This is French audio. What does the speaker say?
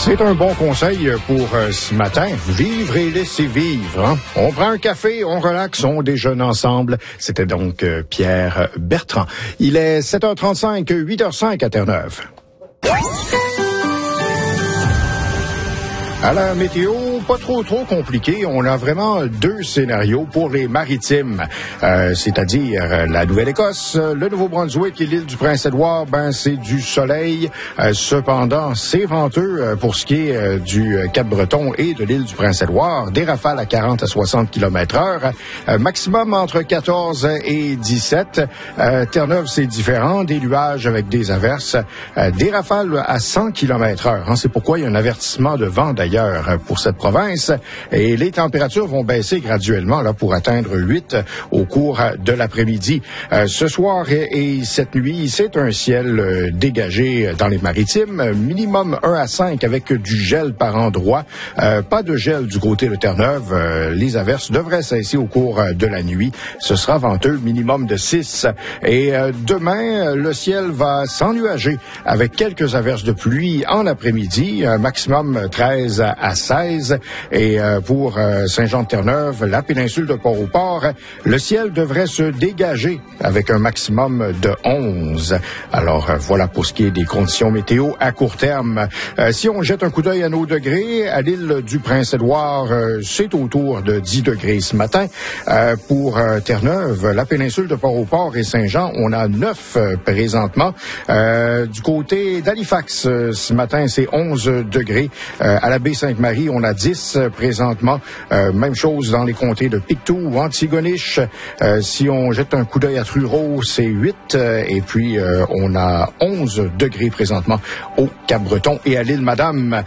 C'est un bon conseil pour ce matin. Vivre et laisser vivre. Hein? On prend un café, on relaxe, on déjeune ensemble. C'était donc Pierre Bertrand. Il est 7h35, 8h05 à Terre-Neuve. À la météo, pas trop compliqué. On a vraiment deux scénarios pour les maritimes, c'est-à-dire la Nouvelle-Écosse, le Nouveau-Brunswick et l'île du Prince-Édouard. C'est du soleil. Cependant, c'est venteux pour ce qui est du Cap-Breton et de l'île du Prince-Édouard. Des rafales à 40 à 60 km/h, maximum entre 14 et 17. Terre-Neuve, c'est différent. Des nuages avec des averses, des rafales à 100 km/h. C'est pourquoi il y a un avertissement de vent d'ailleurs pour cette province, et les températures vont baisser graduellement là pour atteindre 8 au cours de l'après-midi. Ce soir et cette nuit, c'est un ciel dégagé dans les maritimes, minimum 1 à 5 avec du gel par endroit. Pas de gel du côté de Terre-Neuve. Les averses devraient cesser au cours de la nuit. Ce sera venteux, minimum de 6. Et demain, le ciel va s'ennuager avec quelques averses de pluie en après-midi, un maximum 13 à 16. Et pour Saint-Jean-de-Terre-Neuve, la péninsule de Port-au-Port, le ciel devrait se dégager avec un maximum de 11. Alors voilà pour ce qui est des conditions météo à court terme. Si on jette un coup d'œil à nos degrés, à l'île du Prince-Édouard, c'est autour de 10 degrés ce matin. Pour Terre-Neuve, la péninsule de Port-au-Port et Saint-Jean, on a 9 présentement. Du côté d'Halifax, ce matin, c'est 11 degrés. À la baie Sainte-Marie, on a 10 présentement. Même chose dans les comtés de Pictou ou Antigonish. Si on jette un coup d'œil à Truro, c'est 8. Et puis, on a 11 degrés présentement au Cap-Breton et à l'île Madame.